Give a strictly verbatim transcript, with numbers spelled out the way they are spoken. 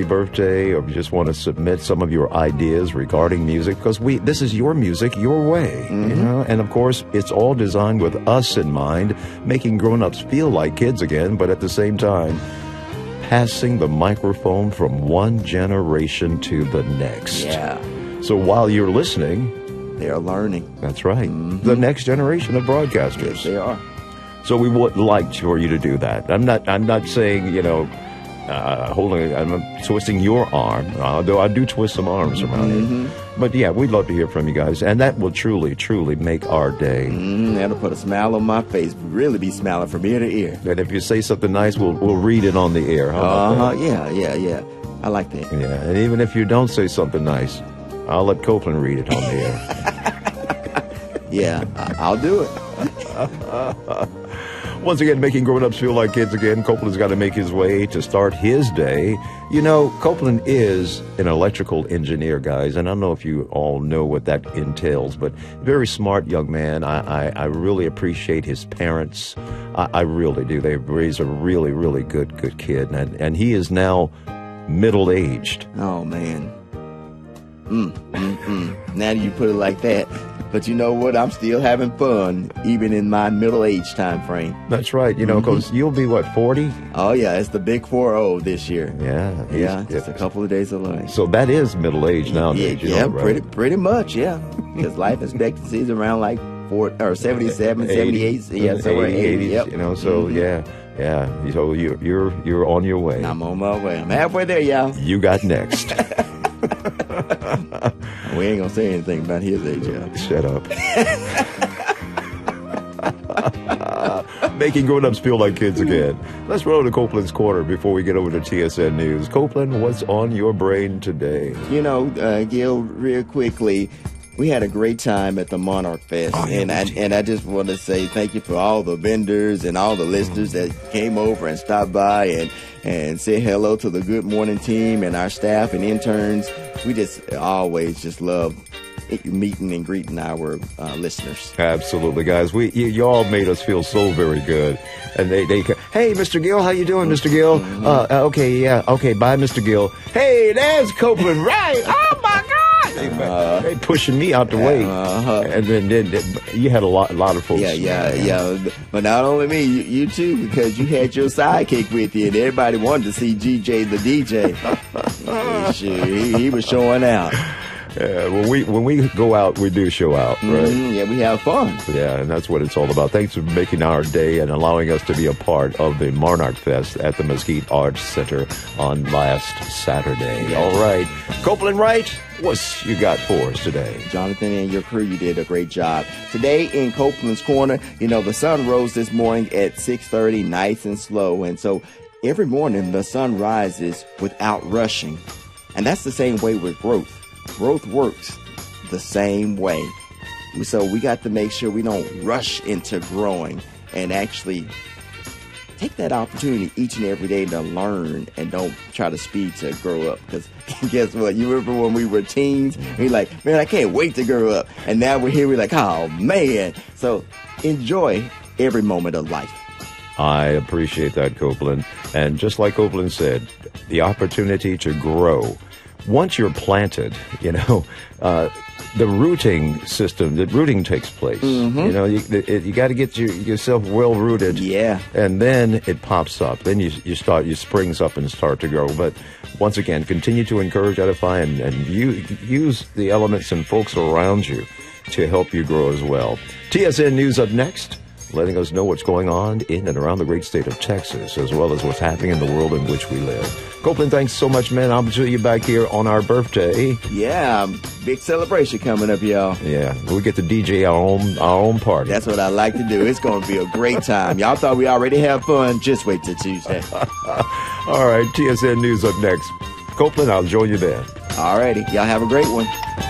birthday, or if you just want to submit some of your ideas regarding music, because we this is your music, your way, mm-hmm. you know. And of course, it's all designed with us in mind, making grown-ups feel like kids again, but at the same time, passing the microphone from one generation to the next. Yeah. So while you're listening, they're learning. That's right. Mm-hmm. The next generation of broadcasters. Yes, they are. So we would like for you to do that. I'm not. I'm not saying you know, uh, holding. I'm not twisting your arm, although I do twist some arms around mm-hmm. it. But yeah, we'd love to hear from you guys, and that will truly, truly make our day. Mm, that'll put a smile on my face. Really be smiling from ear to ear. And if you say something nice, we'll we'll read it on the air. How about uh-huh. that? Yeah, yeah, yeah. I like that. Yeah, and even if you don't say something nice, I'll let Copeland read it on the air. Yeah, I'll do it. Once again, making grown-ups feel like kids again. Copeland's got to make his way to start his day. You know, Copeland is an electrical engineer, guys, and I don't know if you all know what that entails, but very smart young man. I, I, I really appreciate his parents. I, I really do. They've raised a really, really good, good kid, and, and he is now middle-aged. Oh, man. Mm, mm, mm. Now you put it like that. But you know what? I'm still having fun, even in my middle-age time frame. That's right. You know, because mm-hmm. you'll be, what, forty? Oh, yeah. It's the big four oh this year. Yeah. Yeah, just a couple of days away. So that is middle-age nowadays. Yeah, yeah know, right? pretty pretty much, yeah. Because life expectancy is around like four, or seventy-seven, seventy-eight. Yeah, so eighty, eighty, yep. You know, so mm-hmm. yeah. Yeah. So you're, you're, you're on your way. I'm on my way. I'm halfway there, y'all. You got next. We ain't gonna say anything about his age, y'all. Shut up. Making grown-ups feel like kids again. Let's roll to Copeland's Corner before we get over to T S N News. Copeland, what's on your brain today? You know, uh, Gil, real quickly, we had a great time at the Monarch Fest, oh, and I, and I just want to say thank you for all the vendors and all the listeners that came over and stopped by and and say hello to the Good Morning team and our staff and interns. We just always just love meeting and greeting our uh, listeners. Absolutely, guys. We you, you all made us feel so very good. And they, they hey, Mister Gill, how you doing, Mister Gill? Mm-hmm. Uh, okay, yeah, okay, bye, Mister Gill. Hey, there's Copeland, right? Oh, my God. They, uh, they pushing me out the way. Uh-huh. And then, then, then you had a lot, a lot of folks. Yeah, yeah, yeah. But not only me, you, you too, because you had your sidekick with you, and everybody wanted to see G J the D J. he, he was showing out. Yeah, when we when we go out, we do show out, right? Mm-hmm, yeah, we have fun. Yeah, and that's what it's all about. Thanks for making our day and allowing us to be a part of the Monarch Fest at the Mesquite Arts Center on last Saturday. Yeah. All right. Copeland Wright, what's you got for us today? Jonathan and your crew, you did a great job. Today in Copeland's Corner, you know, the sun rose this morning at six thirty, nice and slow. And so every morning the sun rises without rushing. And that's the same way with growth. Growth works the same way. So we got to make sure we don't rush into growing and actually take that opportunity each and every day to learn and don't try to speed to grow up. Because guess what? You remember when we were teens? We're like, man, I can't wait to grow up. And now we're here, we're like, oh, man. So enjoy every moment of life. I appreciate that, Copeland. And just like Copeland said, the opportunity to grow. Once you're planted, you know, uh, the rooting system, the rooting takes place. Mm-hmm. You know, you, it, you got to get your, yourself well rooted. Yeah. And then it pops up. Then you you start, you springs up and start to grow. But once again, continue to encourage, edify, and, and you, use the elements and folks around you to help you grow as well. T S N News up next, letting us know what's going on in and around the great state of Texas, as well as what's happening in the world in which we live. Copeland, thanks so much, man. I'll see you back here on our birthday. Yeah, big celebration coming up, y'all. Yeah, we get to D J our own our own party. That's what I like to do. It's going to be a great time. Y'all thought we already had fun. Just wait till Tuesday. All right, T S N News up next. Copeland, I'll join you then. All righty. Y'all have a great one.